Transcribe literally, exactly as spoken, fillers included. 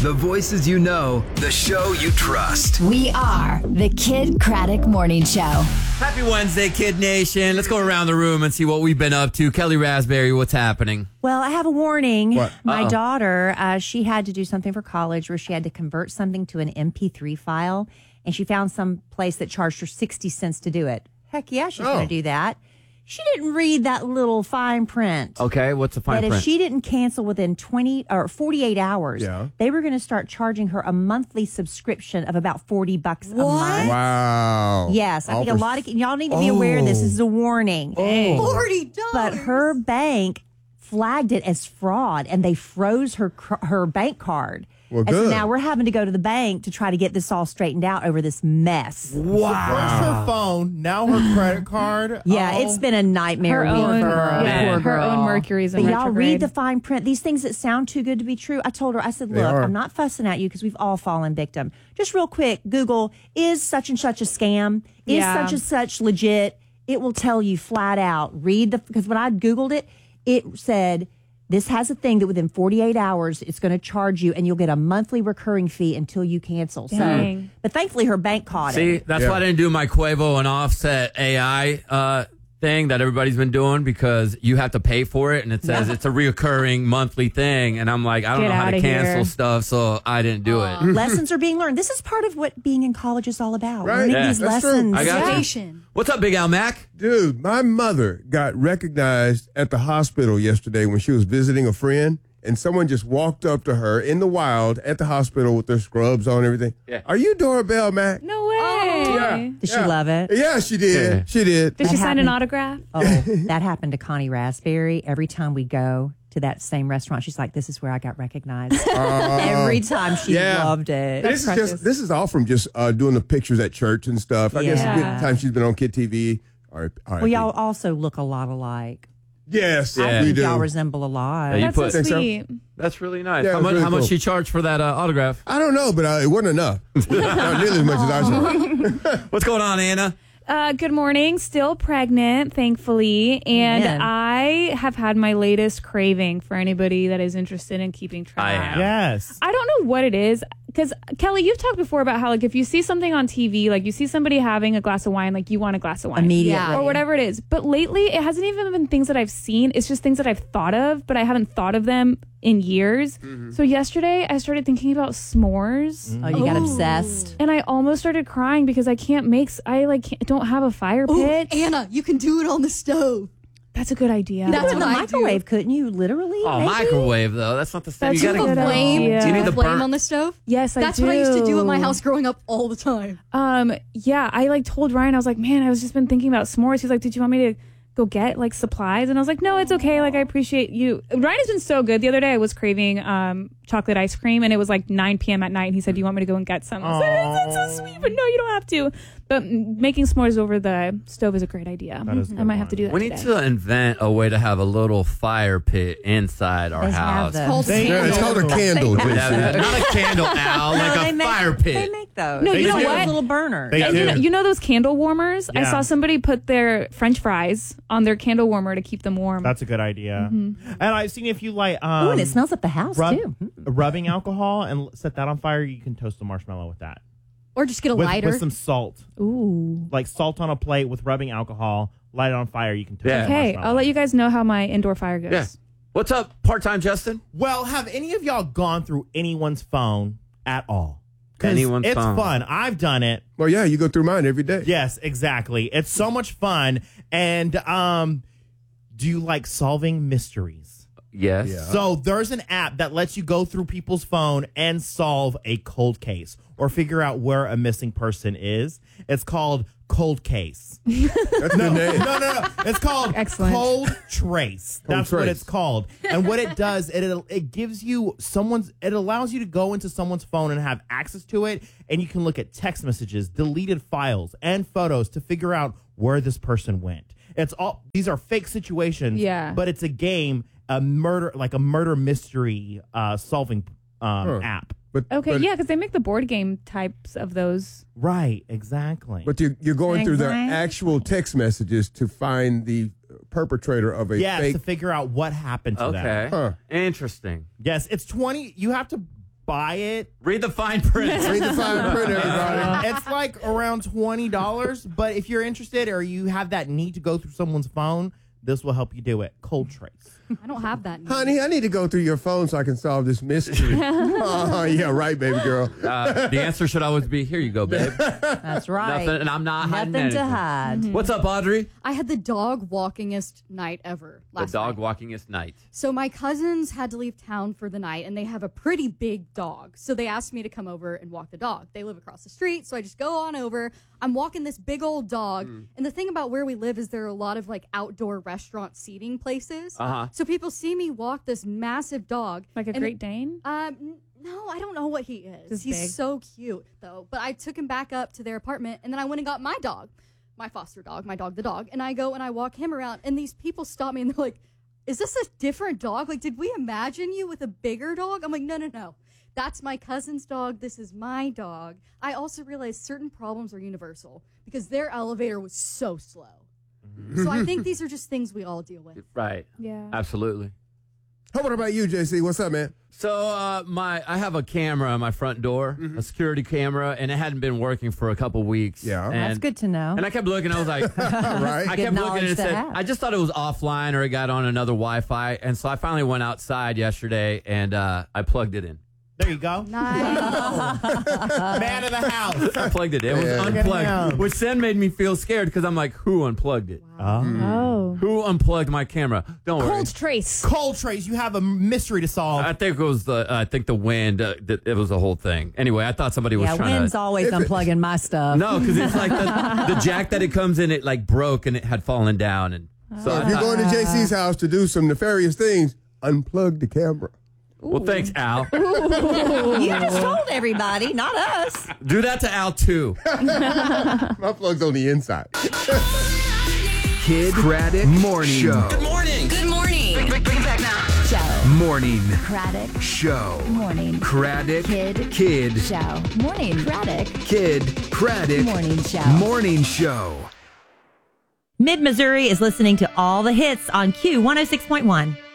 The voices you know, the show you trust. We are the Kid Craddock Morning Show. Happy Wednesday, Kid Nation. Let's go around the room and see what we've been up to. Kelly Raspberry, what's happening? Well, I have a warning. What? My Uh-oh. daughter, uh, she had to do something for college where she had to convert something to an M P three file, and she found some place that charged her sixty cents to do it. Heck yeah, she's Oh. going to do that. She didn't read that little fine print. Okay, what's the fine that print? if she didn't cancel within twenty or forty-eight hours, Yeah. they were going to start charging her a monthly subscription of about forty bucks a month. Wow. Yes, I All think a for- lot of y'all need to be aware of this. This is a warning. Forty dollars. But her bank flagged it as fraud, and they froze her cr- her bank card. Well, and so good. now we're having to go to the bank to try to get this all straightened out over this mess. First her phone, now her credit card. Yeah, Oh. it's been a nightmare Her week own- for her. yeah, Poor her girl. own Mercury's in But y'all retrograde. read the fine print. These things that sound too good to be true. I told her, I said, They look, are. I'm not fussing at you because we've all fallen victim. Just real quick, Google, is such and such a scam? Is Yeah. such and such legit? It will tell you flat out. Read the, because when I Googled it, it said, this has a thing that within forty-eight hours, it's going to charge you and you'll get a monthly recurring fee until you cancel. Dang. So, but thankfully her bank caught See, it. that's Yeah. why I didn't do my Quavo and Offset A I uh, thing that everybody's been doing, because you have to pay for it, and it says it's a reoccurring monthly thing. And I'm like, I don't Get know how to outta cancel here. stuff, so I didn't do it. Lessons are being learned. This is part of what being in college is all about. Right. Learning Yeah, these that's true. lessons. I got you. Station. What's up, Big Al Mac? Dude, my mother got recognized at the hospital yesterday when she was visiting a friend, and someone just walked up to her in the wild at the hospital with their scrubs on and everything. Yeah. Are you Doorbell Mac? No way. Yeah. Did she Yeah. love it? Yeah, she did. Yeah. She did. Did she That sign an happened. autograph? Oh, that happened to Connie Raspberry. Every time we go to that same restaurant, she's like, this is where I got recognized. Every time she yeah. loved it. This is precious. just this is all from just uh, doing the pictures at church and stuff. I guess Yeah. the time she's been on Kid T V. All right, all right. Well, y'all also look a lot alike. Yes, I we think do. y'all resemble a lot. Yeah, you That's put- so Think so? sweet. That's really nice. Yeah, how it's much, really how much cool. she charged for that uh, autograph? I don't know, but uh, it wasn't enough. Not nearly as much as I charged. What's going on, Anna? Uh, good morning. Still pregnant, thankfully. And Man. I have had my latest craving for anybody that is interested in keeping track. I am. Yes. I don't know what it is. Because, Kelly, you've talked before about how, like, if you see something on T V, like, you see somebody having a glass of wine, like, you want a glass of wine. Immediately. Or whatever it is. But lately, it hasn't even been things that I've seen. It's just things that I've thought of, but I haven't thought of them in years. So yesterday, I started thinking about s'mores. Oh, you got obsessed. And I almost started crying because I can't make, s- I, like, can't, don't have a fire pit. Anna, you can do it on the stove. That's a good idea. That's That's in the what I microwave, couldn't you? Literally? Oh, maybe? microwave, though. That's not the same. That's you a gotta good get Flame. idea. Do you need the flame burn? on the stove? Yes, I That's do. what I used to do at my house growing up all the time. Um, yeah, I like told Ryan, I was like, man, I was just been thinking about s'mores. He's like, did you want me to go get like supplies? And I was like, no, it's okay. Like, I appreciate you. Ryan has been so good. The other day I was craving um chocolate ice cream, and it was like nine p.m. at night, and he said, do you want me to go and get some? I was like, that's so sweet, but no, you don't have to. But mm, making s'mores over the stove is a great idea. That is a I good might have one. to do that We need today. to invent a way to have a little fire pit inside our They have house. those. Called They- Yeah, it's called a candle, They- Yeah, Jason. not a candle, Al, No, like they a make- fire They pit. make those. No, They you know make what? Little burners. They And you, know, do. you know those candle warmers? I Yeah. saw somebody put their French fries on their candle warmer to keep them warm. That's a good idea. And I've seen if you like um, Oh, and it smells up the house, rub- too. Mm. rubbing alcohol and set that on fire, you can toast a marshmallow with that. Or just get a With, lighter. with some salt. Ooh. Like salt on a plate with rubbing alcohol, light it on fire, you can toast Yeah. a Okay, marshmallow. I'll let you guys know how my indoor fire goes. Yeah. What's up, part-time Justin? Well, have any of y'all gone through anyone's phone at all? 'Cause Anyone's it's phone. fun. I've done it. Well, yeah, you go through mine every day. Yes, exactly. It's so much fun. And um, do you like solving mysteries? Yes. Yeah. So there's an app that lets you go through people's phone and solve a cold case or figure out where a missing person is. It's called Cold Case. That's No, the name. no, no, no. It's called Excellent. Cold Trace. Cold That's what Trace. it's called. And what it does, it it gives you someone's. It allows you to go into someone's phone and have access to it, and you can look at text messages, deleted files, and photos to figure out where this person went. It's all these are fake situations. Yeah. But it's a game, a murder, like a murder mystery uh, solving um, Huh. app. But, Okay, but, yeah, because they make the board game types of those. Right. Exactly. But you, you're going through the Exactly. actual text messages to find the perpetrator of a yes, fake. to figure out what happened to them. Okay. Huh. Interesting. Yes, it's twenty. You have to buy it. Read the fine print. Read the fine print, everybody. It's like around twenty dollars. But if you're interested or you have that need to go through someone's phone, this will help you do it. Cold Trace. I don't have that. Honey, I need to go through your phone so I can solve this mystery. Oh, yeah, right, baby girl. Uh, the answer should always be, here you go, babe. That's right. Nothing, and I'm not hiding Nothing to anything. hide. What's up, Audrey? I had the dog walkingest night ever The last dog night. walkingest night. So my cousins had to leave town for the night, and they have a pretty big dog. So they asked me to come over and walk the dog. They live across the street, so I just go on over. I'm walking this big old dog, Mm. and the thing about where we live is there are a lot of like outdoor restaurant seating places. Uh-huh. So people see me walk this massive dog, Like a and- Great Dane? Um, n- no, I don't know what he is. Just He's big. so cute though. But I took him back up to their apartment, and then I went and got my dog, my foster dog, my dog, the dog, and I go and I walk him around, and these people stop me and they're like, "Is this a different dog? Like, did we imagine you with a bigger dog?" I'm like, "No, no, no. That's my cousin's dog. This is my dog." I also realized certain problems are universal because their elevator was so slow. So I think these are just things we all deal with. Right. Yeah. Absolutely. How about you, J C? What's up, man? So uh, my I have a camera on my front door, a security camera, and it hadn't been working for a couple weeks. Yeah. and, That's good to know. And I kept looking. I was like, Right? I Good kept looking knowledge and it to said, have. I just thought it was offline or it got on another Wi-Fi, and so I finally went outside yesterday and uh, I plugged it in. There you go. Nice. Man of the house. I plugged it in. It was Yeah. unplugged, which then made me feel scared because I'm like, who unplugged it? Oh. Who unplugged my camera? Don't worry. Cold Trace. Cold Trace, you have a mystery to solve. I think it was the. I think the wind. Uh, th- it was the whole thing. Anyway, I thought somebody was yeah, trying Wynn's to. always If it- unplugging my stuff. No, because it's like the, the jack that it comes in, it like broke and it had fallen down, and so So I if you're thought, going to J C's house to do some nefarious things, unplug the camera. well, thanks, Al. You just told everybody, not us. Do that to Al too. My plug's on the inside. Kid Craddock Morning Show. Good morning. Good morning. Bring, bring, bring it back now. Show. Morning Craddock. Show. Morning. Craddock Kid. Kid Show. Morning. Craddock. Kid Craddock Morning Show. Morning Show. Mid Missouri is listening to all the hits on Q one oh six point one.